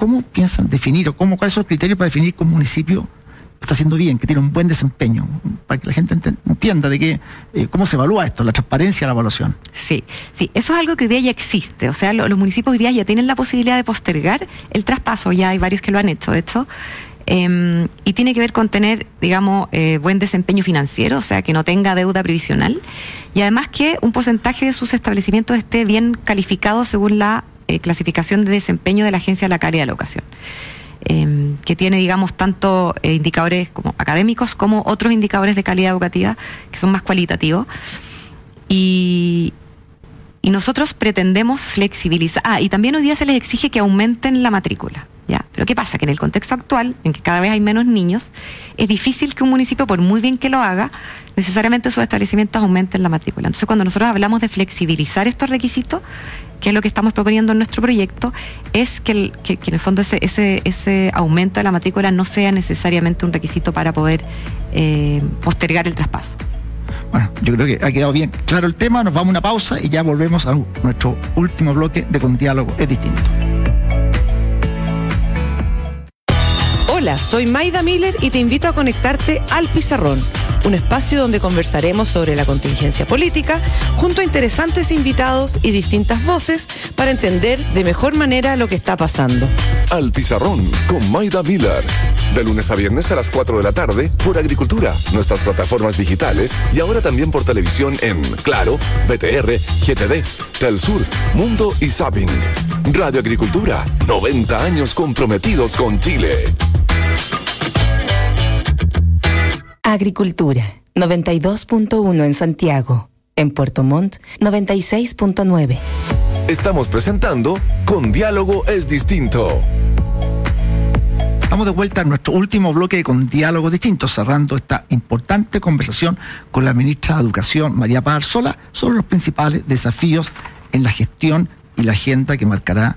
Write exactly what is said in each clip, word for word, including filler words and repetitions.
¿cómo piensan definir o cómo, cuáles son los criterios para definir que un municipio está haciendo bien, que tiene un buen desempeño, para que la gente entienda de qué, eh, cómo se evalúa esto, la transparencia de la evaluación? Sí, sí, eso es algo que hoy día ya existe, o sea, lo, los municipios hoy día ya tienen la posibilidad de postergar el traspaso, ya hay varios que lo han hecho, de hecho, eh, y tiene que ver con tener, digamos, eh, buen desempeño financiero, o sea, que no tenga deuda previsional, y además que un porcentaje de sus establecimientos esté bien calificado según la eh, clasificación de desempeño de la Agencia de la Calidad de la Educación. Eh, que tiene, digamos, tanto eh, indicadores como académicos como otros indicadores de calidad educativa que son más cualitativos. Y, y nosotros pretendemos flexibilizar. Ah, y también hoy día se les exige que aumenten la matrícula, ¿ya? Pero ¿qué pasa? Que en el contexto actual, en que cada vez hay menos niños, es difícil que un municipio, por muy bien que lo haga, necesariamente sus establecimientos aumenten la matrícula. Entonces, cuando nosotros hablamos de flexibilizar estos requisitos, que es lo que estamos proponiendo en nuestro proyecto, es que, el, que, que en el fondo ese, ese, ese aumento de la matrícula no sea necesariamente un requisito para poder eh, postergar el traspaso. Bueno, yo creo que ha quedado bien claro el tema, nos vamos a una pausa y ya volvemos a nuestro último bloque de Con Diálogo es Distinto. Hola, soy Maida Miller y te invito a conectarte al Pizarrón, un espacio donde conversaremos sobre la contingencia política junto a interesantes invitados y distintas voces para entender de mejor manera lo que está pasando. Al Pizarrón con Maida Miller, de lunes a viernes a las cuatro de la tarde por Agricultura, nuestras plataformas digitales y ahora también por televisión en Claro, B T R, G T D, Telsur, Mundo y Zapping. Radio Agricultura, noventa años comprometidos con Chile. Agricultura, noventa y dos punto uno en Santiago. En Puerto Montt, noventa y seis punto nueve. Estamos presentando Con Diálogo es Distinto. Estamos de vuelta a nuestro último bloque de Con Diálogo Distinto, cerrando esta importante conversación con la ministra de Educación, María Paz Arzola, sobre los principales desafíos en la gestión y la agenda que marcará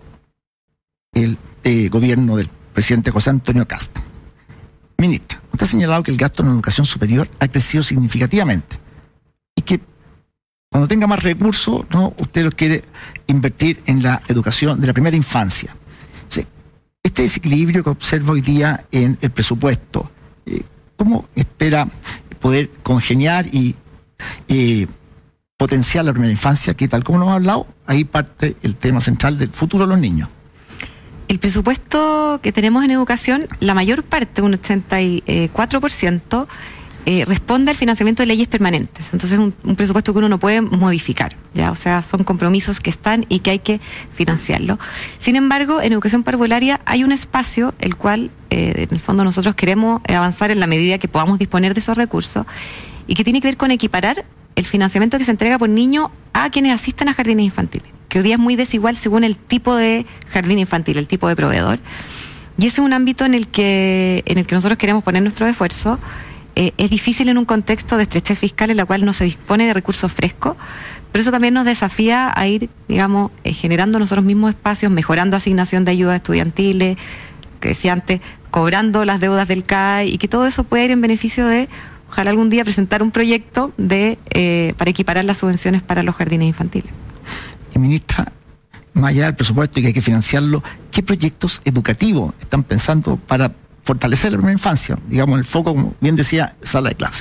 el eh, gobierno del presidente José Antonio Kast. Ministra, usted ha señalado que el gasto en educación superior ha crecido significativamente y que cuando tenga más recursos, ¿no?, usted los quiere invertir en la educación de la primera infancia. Sí. Este desequilibrio que observa hoy día en el presupuesto, eh, ¿cómo espera poder congeniar y eh, potenciar la primera infancia? Que tal como nos ha hablado, ahí parte el tema central del futuro de los niños. El presupuesto que tenemos en educación, la mayor parte, un ochenta y cuatro por ciento, eh, responde al financiamiento de leyes permanentes. Entonces es un, un presupuesto que uno no puede modificar, ¿ya? O sea, son compromisos que están y que hay que financiarlo. Sin embargo, en educación parvularia hay un espacio el cual, eh, en el fondo, nosotros queremos avanzar en la medida que podamos disponer de esos recursos y que tiene que ver con equiparar el financiamiento que se entrega por niño a quienes asisten a jardines infantiles, que hoy día es muy desigual según el tipo de jardín infantil, el tipo de proveedor. Y ese es un ámbito en el que, en el que nosotros queremos poner nuestro esfuerzo. Eh, es difícil en un contexto de estrechez fiscal en la cual no se dispone de recursos frescos, pero eso también nos desafía a ir, digamos, eh, generando nosotros mismos espacios, mejorando asignación de ayudas estudiantiles, que decía antes, cobrando las deudas del C A E, y que todo eso pueda ir en beneficio de, ojalá algún día, presentar un proyecto de eh, para equiparar las subvenciones para los jardines infantiles. Ministra, más allá del presupuesto y que hay que financiarlo, ¿qué proyectos educativos están pensando para fortalecer la primera infancia? Digamos, el foco, como bien decía, sala de clase.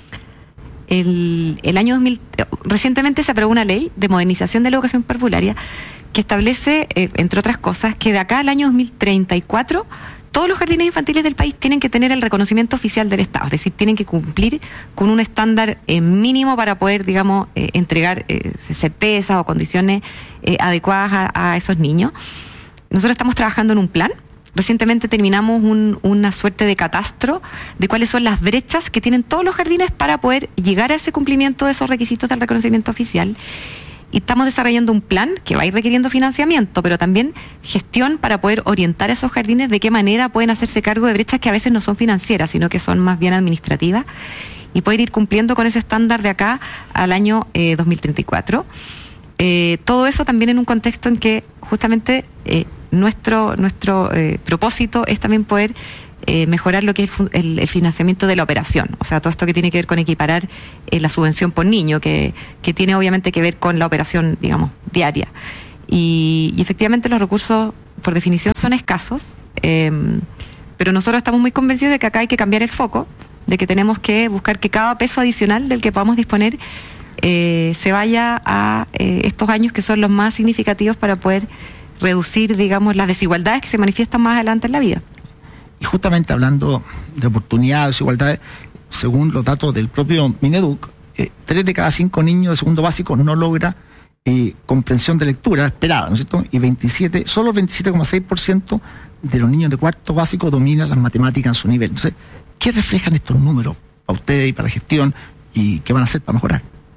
El, el año dos mil, recientemente se aprobó una ley de modernización de la educación parvularia que establece, eh, entre otras cosas, que de acá al año dos mil treinta y cuatro todos los jardines infantiles del país tienen que tener el reconocimiento oficial del Estado, es decir, tienen que cumplir con un estándar eh, mínimo para poder, digamos, eh, entregar eh, certezas o condiciones eh, adecuadas a, a esos niños. Nosotros estamos trabajando en un plan. Recientemente terminamos un, una suerte de catastro de cuáles son las brechas que tienen todos los jardines para poder llegar a ese cumplimiento de esos requisitos del reconocimiento oficial. Y estamos desarrollando un plan que va a ir requiriendo financiamiento, pero también gestión para poder orientar a esos jardines de qué manera pueden hacerse cargo de brechas que a veces no son financieras, sino que son más bien administrativas, y poder ir cumpliendo con ese estándar de acá al año eh, dos mil treinta y cuatro. Eh, todo eso también en un contexto en que justamente eh, nuestro, nuestro eh, propósito es también poder Eh, mejorar lo que es el, el financiamiento de la operación, o sea, todo esto que tiene que ver con equiparar eh, la subvención por niño, que, que tiene obviamente que ver con la operación, digamos, diaria. Y, y efectivamente los recursos por definición son escasos, eh, pero nosotros estamos muy convencidos de que acá hay que cambiar el foco, de que tenemos que buscar que cada peso adicional del que podamos disponer eh, se vaya a eh, estos años que son los más significativos para poder reducir, digamos, las desigualdades que se manifiestan más adelante en la vida. Y justamente hablando de oportunidades, desigualdades, según los datos del propio Mineduc, eh, tres de cada cinco niños de segundo básico no logra eh, comprensión de lectura esperada, ¿no es cierto? Y veintisiete, solo el veintisiete coma seis por ciento de los niños de cuarto básico dominan las matemáticas en su nivel. Entonces, ¿qué reflejan estos números para ustedes y para la gestión y qué van a hacer para mejorar?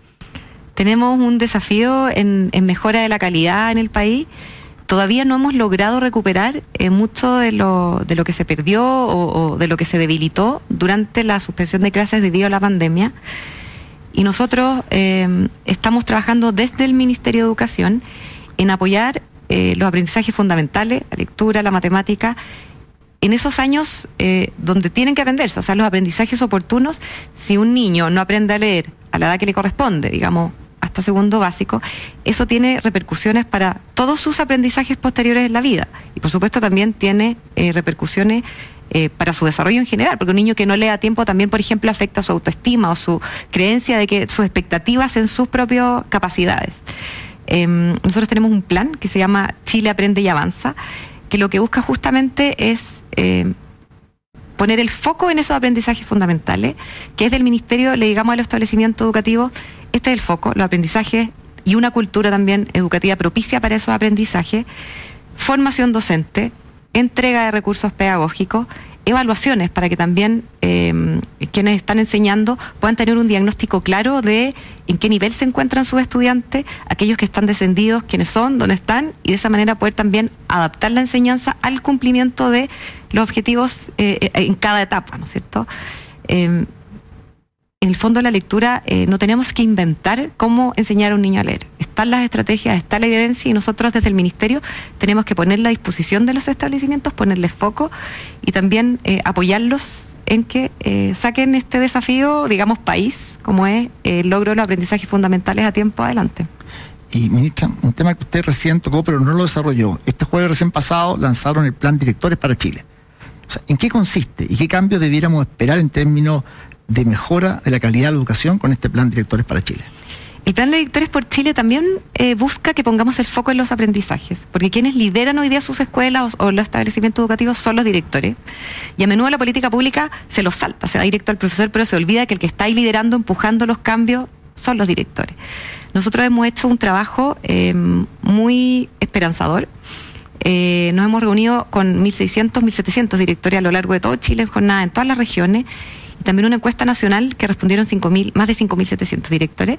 Tenemos un desafío en, en mejora de la calidad en el país. Todavía no hemos logrado recuperar eh, mucho de lo, de lo que se perdió o, o de lo que se debilitó durante la suspensión de clases debido a la pandemia. Y nosotros eh, estamos trabajando desde el Ministerio de Educación en apoyar eh, los aprendizajes fundamentales, la lectura, la matemática, en esos años eh, donde tienen que aprenderse, o sea, los aprendizajes oportunos. Si un niño no aprende a leer a la edad que le corresponde, digamos, hasta segundo básico, eso tiene repercusiones para todos sus aprendizajes posteriores en la vida. Y por supuesto también tiene eh, repercusiones eh, para su desarrollo en general, porque un niño que no lee a tiempo también, por ejemplo, afecta su autoestima o su creencia de que sus expectativas en sus propias capacidades. Eh, nosotros tenemos un plan que se llama Chile Aprende y Avanza, que lo que busca justamente es eh, poner el foco en esos aprendizajes fundamentales, que es del Ministerio, le digamos a los establecimientos educativos, este es el foco, los aprendizajes y una cultura también educativa propicia para esos aprendizajes, formación docente, entrega de recursos pedagógicos, evaluaciones para que también eh, quienes están enseñando puedan tener un diagnóstico claro de en qué nivel se encuentran sus estudiantes, aquellos que están descendidos, quiénes son, dónde están, y de esa manera poder también adaptar la enseñanza al cumplimiento de los objetivos eh, en cada etapa, ¿no es cierto? Eh, en el fondo la lectura eh, no tenemos que inventar cómo enseñar a un niño a leer. Están las estrategias, está la evidencia y nosotros desde el Ministerio tenemos que ponerla a disposición de los establecimientos, ponerles foco y también eh, apoyarlos en que eh, saquen este desafío, digamos, país, como es eh, el logro de los aprendizajes fundamentales a tiempo adelante. Y ministra, un tema que usted recién tocó pero no lo desarrolló. Este jueves recién pasado lanzaron el Plan Directores para Chile. O sea, ¿en qué consiste y qué cambios debiéramos esperar en términos de mejora de la calidad de la educación con este Plan Directores para Chile? El Plan de Directores por Chile también eh, busca que pongamos el foco en los aprendizajes, porque quienes lideran hoy día sus escuelas o, o los establecimientos educativos son los directores, y a menudo la política pública se los salta, se da directo al profesor, pero se olvida que el que está ahí liderando, empujando los cambios, son los directores. Nosotros hemos hecho un trabajo eh, muy esperanzador. Eh, nos hemos reunido con mil seiscientos, mil setecientos directores a lo largo de todo Chile, en jornada en todas las regiones, y también una encuesta nacional que respondieron cinco mil, más de cinco mil setecientos directores.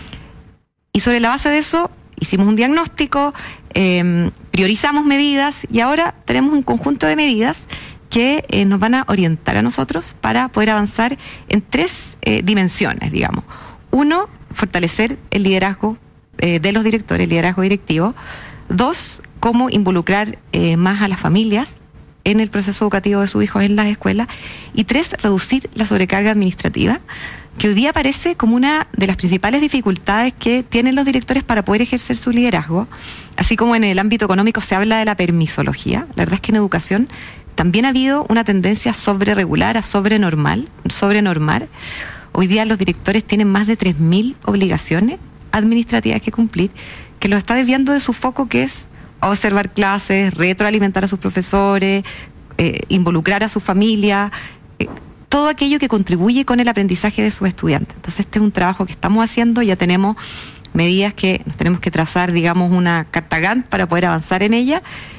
Y sobre la base de eso hicimos un diagnóstico, eh, priorizamos medidas y ahora tenemos un conjunto de medidas que eh, nos van a orientar a nosotros para poder avanzar en tres eh, dimensiones, digamos. Uno, fortalecer el liderazgo eh, de los directores, el liderazgo directivo. Dos, cómo involucrar eh, más a las familias en el proceso educativo de sus hijos en las escuelas. Y tres, reducir la sobrecarga administrativa, que hoy día aparece como una de las principales dificultades que tienen los directores para poder ejercer su liderazgo. Así como en el ámbito económico se habla de la permisología, la verdad es que en educación también ha habido una tendencia a sobreregular, a sobrenormal, sobrenormar. Hoy día los directores tienen más de tres mil obligaciones administrativas que cumplir, que los está desviando de su foco, que es observar clases, retroalimentar a sus profesores, eh, involucrar a su familia, eh, todo aquello que contribuye con el aprendizaje de sus estudiantes. Entonces este es un trabajo que estamos haciendo, ya tenemos medidas que nos tenemos que trazar, digamos, una carta Gantt para poder avanzar en ella,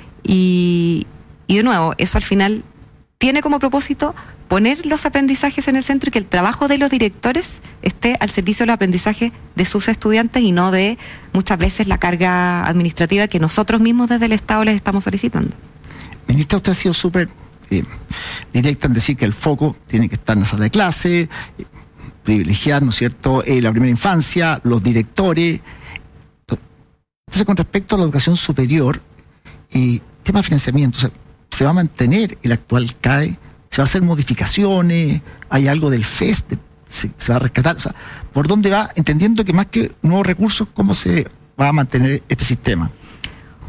y, y de nuevo, eso al final tiene como propósito poner los aprendizajes en el centro y que el trabajo de los directores esté al servicio del aprendizaje de sus estudiantes y no de muchas veces la carga administrativa que nosotros mismos desde el Estado les estamos solicitando. Ministra, usted ha sido súper eh, directa en decir que el foco tiene que estar en la sala de clase, eh, privilegiar, ¿no es cierto?, eh, la primera infancia, los directores. Entonces, con respecto a la educación superior, eh, tema de financiamiento, o sea, ¿se va a mantener el actual C A E? ¿Se va a hacer modificaciones? ¿Hay algo del F E S? ¿Se, se va a rescatar? O sea, ¿por dónde va? Entendiendo que más que nuevos recursos, ¿cómo se va a mantener este sistema?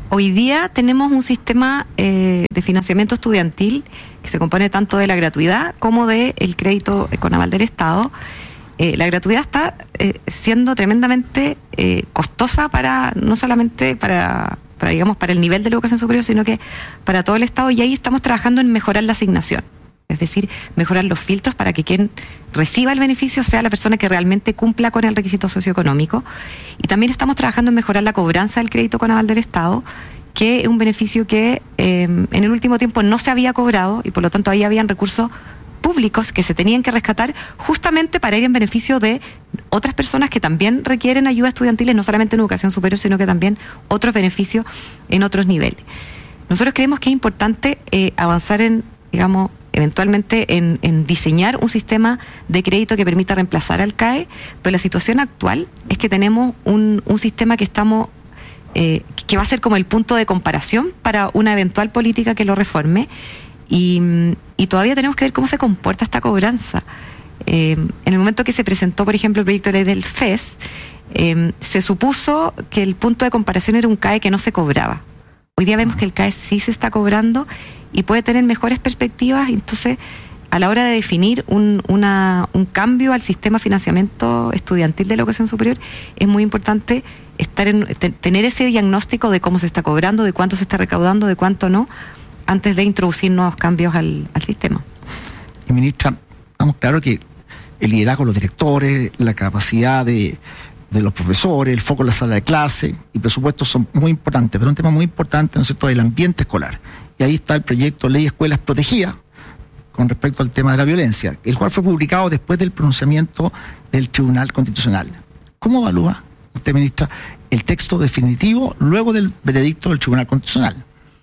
Hoy día tenemos un sistema eh, de financiamiento estudiantil que se compone tanto de la gratuidad como del crédito con aval del Estado. Eh, la gratuidad está eh, siendo tremendamente eh, costosa para, no solamente para, para, digamos, para el nivel de la educación superior, sino que para todo el Estado, y ahí estamos trabajando en mejorar la asignación. Es decir, mejorar los filtros para que quien reciba el beneficio sea la persona que realmente cumpla con el requisito socioeconómico. Y también estamos trabajando en mejorar la cobranza del crédito con aval del Estado, que es un beneficio que eh, en el último tiempo no se había cobrado y por lo tanto ahí habían recursos públicos que se tenían que rescatar justamente para ir en beneficio de otras personas que también requieren ayuda estudiantiles, no solamente en educación superior, sino que también otros beneficios en otros niveles. Nosotros creemos que es importante eh, avanzar en, digamos, eventualmente en, en diseñar un sistema de crédito que permita reemplazar al C A E, pero la situación actual es que tenemos un, un sistema que estamos eh, que va a ser como el punto de comparación para una eventual política que lo reforme, y, y todavía tenemos que ver cómo se comporta esta cobranza. Eh, en el momento que se presentó, por ejemplo, el proyecto de ley del F E S, eh, se supuso que el punto de comparación era un C A E que no se cobraba. Hoy día vemos que el C A E sí se está cobrando y puede tener mejores perspectivas. Entonces, a la hora de definir un, una, un cambio al sistema de financiamiento estudiantil de la educación superior, es muy importante estar en, te, tener ese diagnóstico de cómo se está cobrando, de cuánto se está recaudando, de cuánto no, antes de introducir nuevos cambios al, al sistema. Y ministra, estamos claros que el liderazgo de los directores, la capacidad de... de los profesores, el foco en la sala de clase y presupuestos son muy importantes, pero un tema muy importante, ¿no es cierto?, el ambiente escolar. Y ahí está el proyecto Ley Escuelas Protegidas con respecto al tema de la violencia, el cual fue publicado después del pronunciamiento del Tribunal Constitucional. ¿Cómo evalúa usted, ministra, el texto definitivo luego del veredicto del Tribunal Constitucional?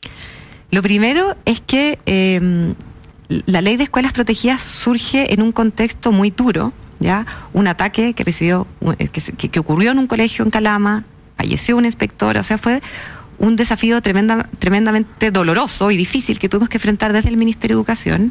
Lo primero es que eh, la Ley de Escuelas Protegidas surge en un contexto muy duro, ¿ya? Un ataque que recibió, que, que ocurrió en un colegio en Calama, falleció una inspectora, o sea, fue un desafío tremenda, tremendamente doloroso y difícil que tuvimos que enfrentar desde el Ministerio de Educación.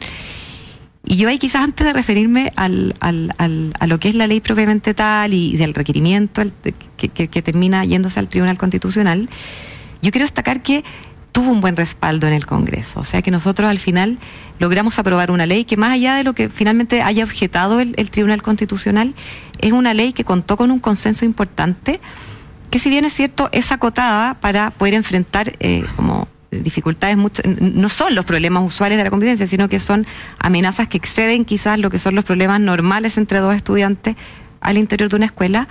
Y yo ahí, quizás antes de referirme al, al, al, a lo que es la ley propiamente tal y del requerimiento el, que, que, que termina yéndose al Tribunal Constitucional, yo quiero destacar que tuvo un buen respaldo en el Congreso. O sea que nosotros al final logramos aprobar una ley que, más allá de lo que finalmente haya objetado el, el Tribunal Constitucional, es una ley que contó con un consenso importante, que si bien es cierto, es acotada para poder enfrentar eh, como dificultades, mucho, no son los problemas usuales de la convivencia, sino que son amenazas que exceden quizás lo que son los problemas normales entre dos estudiantes al interior de una escuela.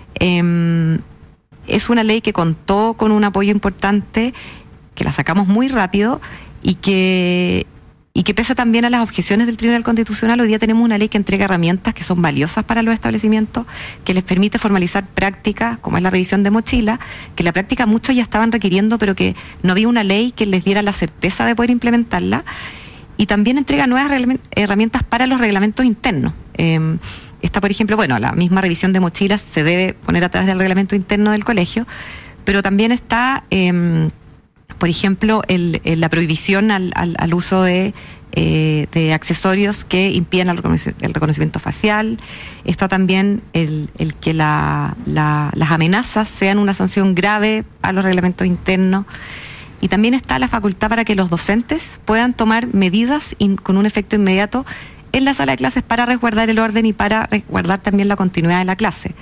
Eh, es una ley que contó con un apoyo importante, que la sacamos muy rápido y que, y que pese también a las objeciones del Tribunal Constitucional, hoy día tenemos una ley que entrega herramientas que son valiosas para los establecimientos, que les permite formalizar prácticas, como es la revisión de mochila, que la práctica muchos ya estaban requiriendo, pero que no había una ley que les diera la certeza de poder implementarla, y también entrega nuevas herramientas para los reglamentos internos. Eh, Está, por ejemplo, bueno, la misma revisión de mochilas se debe poner a través del reglamento interno del colegio, pero también está... Eh, Por ejemplo, el, el, la prohibición al, al, al uso de, eh, de accesorios que impidan el reconocimiento, el reconocimiento facial. Está también el, el que la, la, las amenazas sean una sanción grave a los reglamentos internos. Y también está la facultad para que los docentes puedan tomar medidas in, con un efecto inmediato en la sala de clases para resguardar el orden y para resguardar también la continuidad de la clase.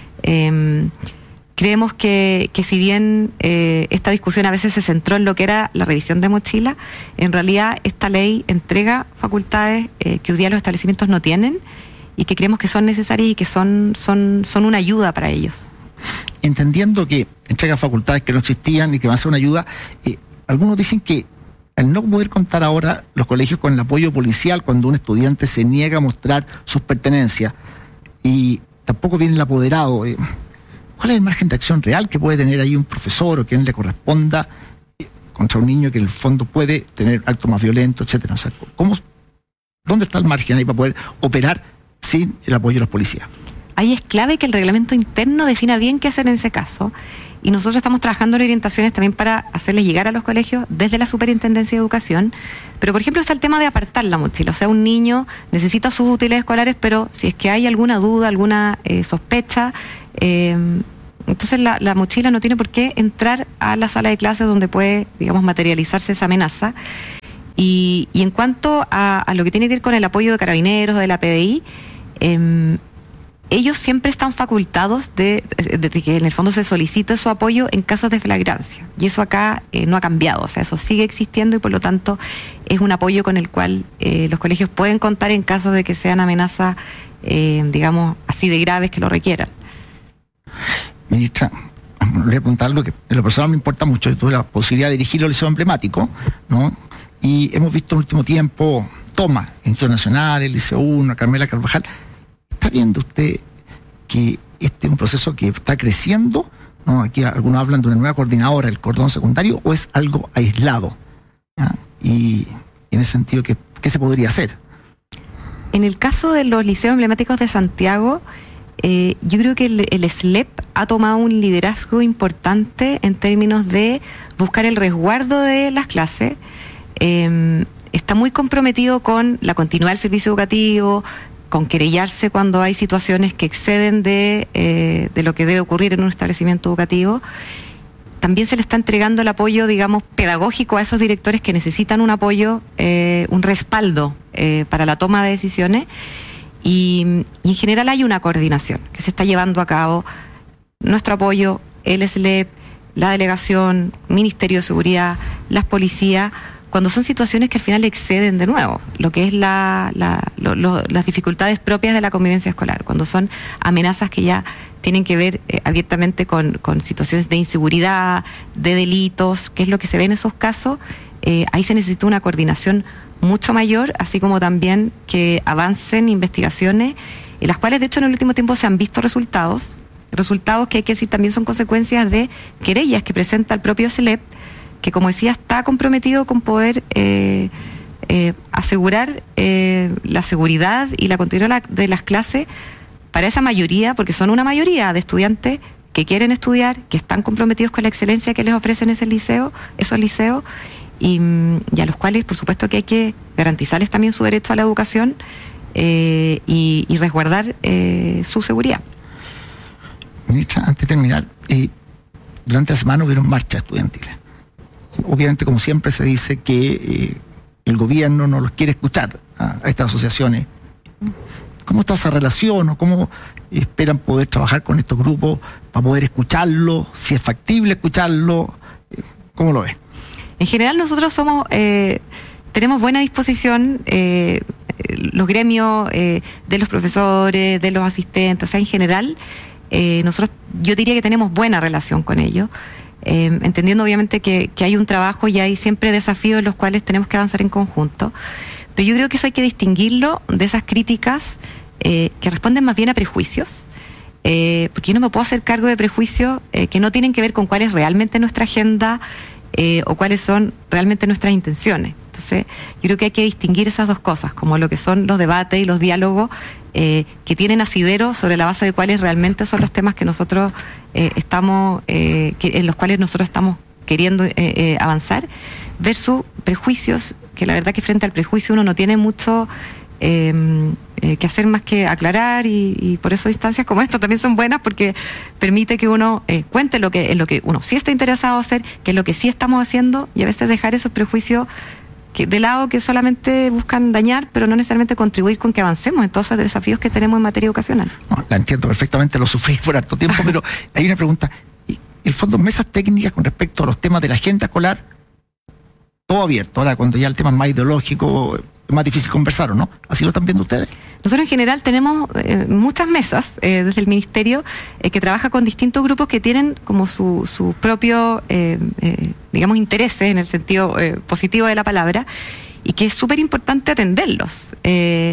Eh, Creemos que, que si bien eh, esta discusión a veces se centró en lo que era la revisión de mochila, en realidad esta ley entrega facultades eh, que hoy día los establecimientos no tienen y que creemos que son necesarias y que son, son, son una ayuda para ellos. Entendiendo que entrega facultades que no existían y que van a ser una ayuda, eh, algunos dicen que al no poder contar ahora los colegios con el apoyo policial cuando un estudiante se niega a mostrar sus pertenencias y tampoco viene el apoderado, eh, ¿cuál es el margen de acción real que puede tener ahí un profesor o quien le corresponda contra un niño que en el fondo puede tener actos más violentos, etcétera? O sea, ¿cómo, ¿dónde está el margen ahí para poder operar sin el apoyo de los policías? Ahí es clave que el reglamento interno defina bien qué hacer en ese caso, y nosotros estamos trabajando en orientaciones también para hacerles llegar a los colegios desde la Superintendencia de Educación. Pero, por ejemplo, está el tema de apartar la mochila. O sea, un niño necesita sus útiles escolares, pero si es que hay alguna duda, alguna eh, sospecha, eh, Entonces la, la mochila no tiene por qué entrar a la sala de clases donde puede, digamos, materializarse esa amenaza. Y, y en cuanto a, a lo que tiene que ver con el apoyo de Carabineros, de la P D I, eh, ellos siempre están facultados de, de, de que en el fondo se solicite su apoyo en casos de flagrancia. Y eso acá eh, no ha cambiado, o sea, eso sigue existiendo y por lo tanto es un apoyo con el cual eh, los colegios pueden contar en caso de que sean amenazas, eh, digamos, así de graves que lo requieran. Ministra, le voy a preguntar algo que en lo personal me importa mucho. Yo tuve la posibilidad de dirigir el liceo emblemático, ¿no? Y hemos visto en el último tiempo tomas internacionales, el Liceo uno, Carmela Carvajal. ¿Está viendo usted que este es un proceso que está creciendo? ¿No? Aquí algunos hablan de una nueva coordinadora del cordón secundario, o es algo aislado. ¿Ya? Y, y en ese sentido, ¿qué, qué se podría hacer? En el caso de los liceos emblemáticos de Santiago, eh, yo creo que el, el S L E P ha tomado un liderazgo importante en términos de buscar el resguardo de las clases. Eh, está muy comprometido con la continuidad del servicio educativo, con querellarse cuando hay situaciones que exceden de, eh, de lo que debe ocurrir en un establecimiento educativo. También se le está entregando el apoyo, digamos, pedagógico a esos directores que necesitan un apoyo, eh, un respaldo eh, para la toma de decisiones. Y, y en general hay una coordinación que se está llevando a cabo. Nuestro apoyo, el S L E P, la delegación, Ministerio de Seguridad, las policías, cuando son situaciones que al final exceden de nuevo lo que es la, la, lo, lo, las dificultades propias de la convivencia escolar, cuando son amenazas que ya tienen que ver eh, abiertamente con, con situaciones de inseguridad, de delitos, que es lo que se ve en esos casos, eh, ahí se necesita una coordinación mucho mayor, así como también que avancen investigaciones, en las cuales de hecho en el último tiempo se han visto resultados, resultados que hay que decir también son consecuencias de querellas que presenta el propio S L E P, que como decía está comprometido con poder eh, eh, asegurar eh, la seguridad y la continuidad de las clases para esa mayoría, porque son una mayoría de estudiantes que quieren estudiar, que están comprometidos con la excelencia que les ofrecen ese liceo, esos liceos, y, y a los cuales por supuesto que hay que garantizarles también su derecho a la educación eh, y, y resguardar eh, su seguridad. Ministra, antes de terminar, eh, durante la semana hubieron marchas estudiantiles. Obviamente, como siempre, se dice que eh, el gobierno no los quiere escuchar a, a estas asociaciones. ¿Cómo está esa relación o cómo esperan poder trabajar con estos grupos para poder escucharlo? Si es factible escucharlo, ¿cómo lo ves? En general nosotros somos eh, tenemos buena disposición, eh, los gremios eh, de los profesores, de los asistentes, o sea, en general eh, nosotros, yo diría que tenemos buena relación con ellos. Eh, entendiendo obviamente que, que hay un trabajo y hay siempre desafíos en los cuales tenemos que avanzar en conjunto, pero yo creo que eso hay que distinguirlo de esas críticas eh, que responden más bien a prejuicios, eh, porque yo no me puedo hacer cargo de prejuicios eh, que no tienen que ver con cuál es realmente nuestra agenda eh, o cuáles son realmente nuestras intenciones. Entonces yo creo que hay que distinguir esas dos cosas, como lo que son los debates y los diálogos eh, que tienen asidero sobre la base de cuáles realmente son los temas que nosotros eh, estamos, eh, que, en los cuales nosotros estamos queriendo eh, eh, avanzar, versus prejuicios, que la verdad que frente al prejuicio uno no tiene mucho eh, eh, que hacer más que aclarar, y, y por eso instancias como esta también son buenas, porque permite que uno eh, cuente lo que, en lo que uno sí está interesado en hacer, que es lo que sí estamos haciendo, y a veces dejar esos prejuicios que, de lado, que solamente buscan dañar, pero no necesariamente contribuir con que avancemos en todos esos desafíos que tenemos en materia educacional. No, la entiendo perfectamente, lo sufrí por harto tiempo, pero hay una pregunta. El fondo, mesas técnicas con respecto a los temas de la agenda escolar, todo abierto. Ahora, cuando ya el tema es más ideológico, es más difícil conversar, ¿o no? ¿Así lo están viendo ustedes? Nosotros en general tenemos eh, muchas mesas eh, desde el Ministerio eh, que trabaja con distintos grupos que tienen como su, su propio, eh, eh, digamos, intereses en el sentido eh, positivo de la palabra, y que es súper importante atenderlos. Eh,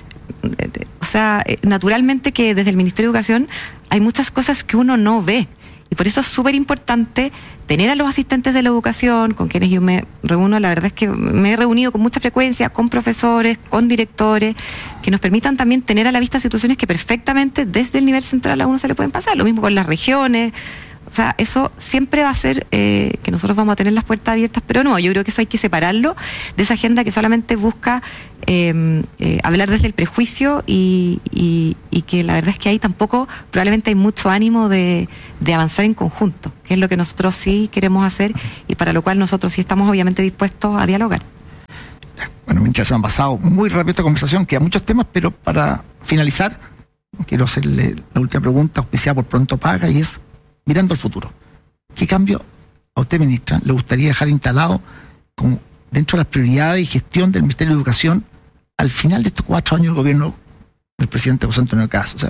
o sea, eh, naturalmente que desde el Ministerio de Educación hay muchas cosas que uno no ve. Y por eso es súper importante tener a los asistentes de la educación, con quienes yo me reúno. La verdad es que me he reunido con mucha frecuencia, con profesores, con directores, que nos permitan también tener a la vista situaciones que perfectamente desde el nivel central a uno se le pueden pasar. Lo mismo con las regiones. O sea, eso siempre va a ser eh, que nosotros vamos a tener las puertas abiertas, pero no, yo creo que eso hay que separarlo de esa agenda que solamente busca eh, eh, hablar desde el prejuicio y, y, y que la verdad es que ahí tampoco probablemente hay mucho ánimo de, de avanzar en conjunto, que es lo que nosotros sí queremos hacer y para lo cual nosotros sí estamos obviamente dispuestos a dialogar. Bueno, mientras se han pasado muy rápido esta conversación, quedan muchos temas, pero para finalizar, quiero hacerle la última pregunta, auspiciada por Pronto Paga, y es, mirando al futuro, ¿qué cambio a usted, ministra, le gustaría dejar instalado como dentro de las prioridades y gestión del Ministerio de Educación al final de estos cuatro años del gobierno del presidente José Antonio Caz? O sea,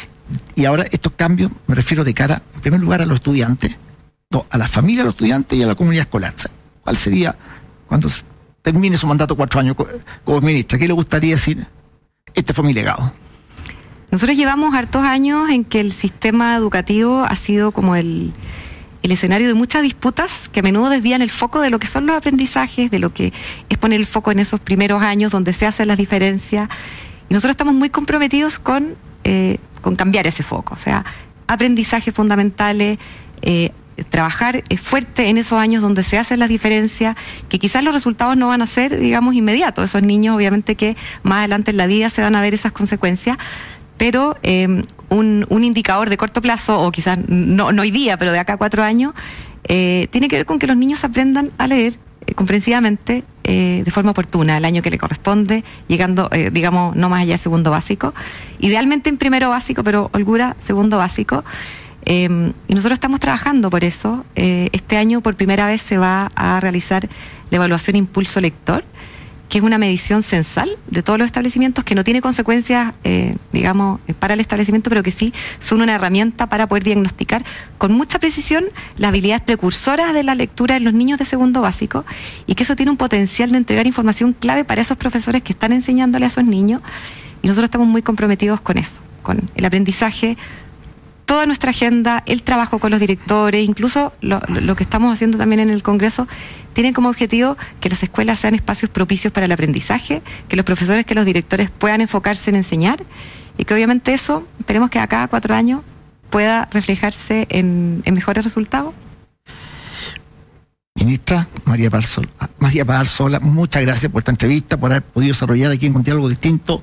y ahora estos cambios me refiero de cara, en primer lugar, a los estudiantes, a la familia de los estudiantes y a la comunidad escolar. O sea, ¿cuál sería, cuando termine su mandato cuatro años como ministra, qué le gustaría decir? Este fue mi legado. Nosotros llevamos hartos años en que el sistema educativo ha sido como el, el escenario de muchas disputas que a menudo desvían el foco de lo que son los aprendizajes, de lo que es poner el foco en esos primeros años donde se hacen las diferencias. Y nosotros estamos muy comprometidos con, eh, con cambiar ese foco. O sea, aprendizajes fundamentales, eh, trabajar fuerte en esos años donde se hacen las diferencias, que quizás los resultados no van a ser, digamos, inmediatos. Esos niños, obviamente, que más adelante en la vida se van a ver esas consecuencias, pero eh, un, un indicador de corto plazo, o quizás no, no hoy día, pero de acá a cuatro años, eh, tiene que ver con que los niños aprendan a leer eh, comprensivamente, eh, de forma oportuna, el año que le corresponde, llegando, eh, digamos, no más allá del segundo básico, idealmente en primero básico, pero holgura, segundo básico. Eh, y nosotros estamos trabajando por eso. Eh, este año por primera vez se va a realizar la evaluación Impulso Lector, que es una medición censal de todos los establecimientos que no tiene consecuencias, eh, digamos, para el establecimiento, pero que sí son una herramienta para poder diagnosticar con mucha precisión las habilidades precursoras de la lectura en los niños de segundo básico, y que eso tiene un potencial de entregar información clave para esos profesores que están enseñándole a esos niños, y nosotros estamos muy comprometidos con eso, con el aprendizaje, toda nuestra agenda, el trabajo con los directores, incluso lo, lo que estamos haciendo también en el Congreso, tienen como objetivo que las escuelas sean espacios propicios para el aprendizaje, que los profesores, que los directores puedan enfocarse en enseñar, y que obviamente eso, esperemos que a cada cuatro años pueda reflejarse en, en mejores resultados. Ministra María Paz, María Paz Sola, muchas gracias por esta entrevista, por haber podido desarrollar aquí en Con Diálogo Distinto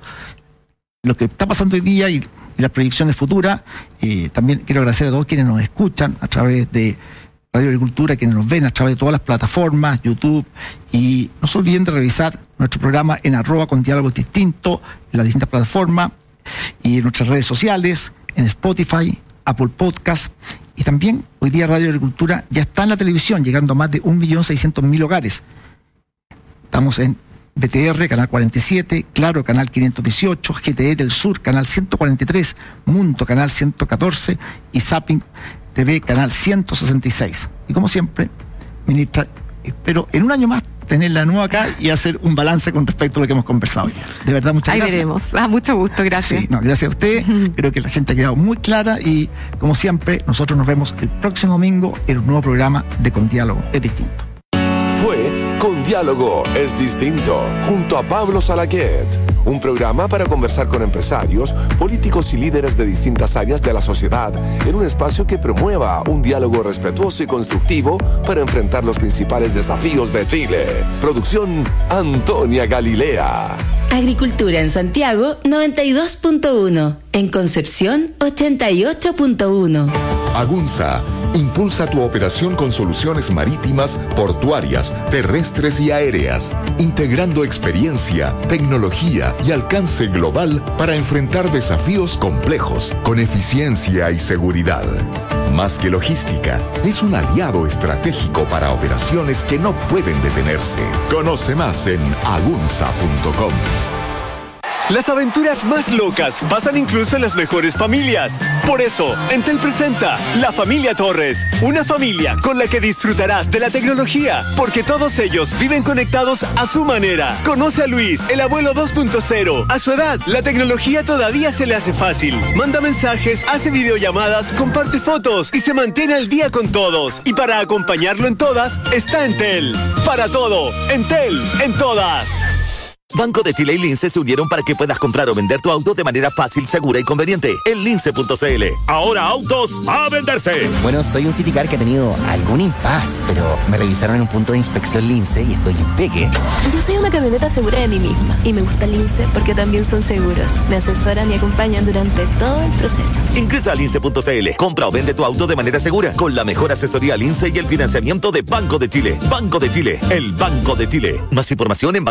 lo que está pasando hoy día y, y las proyecciones futuras. Eh, también quiero agradecer a todos quienes nos escuchan a través de Radio Agricultura, quienes nos ven a través de todas las plataformas, YouTube, y no se olviden de revisar nuestro programa en arroba Con Diálogo Distinto, en las distintas plataformas y en nuestras redes sociales, en Spotify, Apple Podcast, y también hoy día Radio Agricultura ya está en la televisión, llegando a más de un millón seiscientos mil hogares. Estamos en B T R, canal cuarenta y siete, Claro, canal quinientos dieciocho, G T E del Sur, canal ciento cuarenta y tres, Mundo, canal ciento catorce y Zapping T V, canal ciento sesenta y seis. Y como siempre, ministra, espero en un año más tenerla de nuevo acá y hacer un balance con respecto a lo que hemos conversado hoy. De verdad, muchas Ahí gracias. Ahí veremos. Ah, mucho gusto, gracias. Sí, no, gracias a usted. Creo que la gente ha quedado muy clara y, como siempre, nosotros nos vemos el próximo domingo en un nuevo programa de Con Diálogo es Distinto. Fue Con Diálogo es Distinto, junto a Pablo Salaquet. Un programa para conversar con empresarios, políticos y líderes de distintas áreas de la sociedad en un espacio que promueva un diálogo respetuoso y constructivo para enfrentar los principales desafíos de Chile. Producción Antonia Galilea. Agricultura en Santiago noventa y dos punto uno. En Concepción ochenta y ocho punto uno. Agunza impulsa tu operación con soluciones marítimas, portuarias, terrestres y aéreas, integrando experiencia, tecnología y alcance global para enfrentar desafíos complejos con eficiencia y seguridad. Más que logística, es un aliado estratégico para operaciones que no pueden detenerse. Conoce más en agunza punto com. Las aventuras más locas pasan incluso en las mejores familias. Por eso, Entel presenta La Familia Torres, una familia con la que disfrutarás de la tecnología, porque todos ellos viven conectados a su manera. Conoce a Luis, el abuelo dos punto cero. A su edad, la tecnología todavía se le hace fácil. Manda mensajes, hace videollamadas, comparte fotos y se mantiene al día con todos. Y para acompañarlo en todas, está Entel. Para todo, Entel, en todas. Banco de Chile y Lince se unieron para que puedas comprar o vender tu auto de manera fácil, segura y conveniente. En lince punto c l. Ahora autos a venderse. Bueno, soy un Citicar que ha tenido algún impas, pero me revisaron en un punto de inspección Lince y estoy impeque. Yo soy una camioneta segura de mí misma y me gusta Lince porque también son seguros. Me asesoran y acompañan durante todo el proceso. Ingresa a lince punto c l. Compra o vende tu auto de manera segura con la mejor asesoría Lince y el financiamiento de Banco de Chile. Banco de Chile, el Banco de Chile. Más información en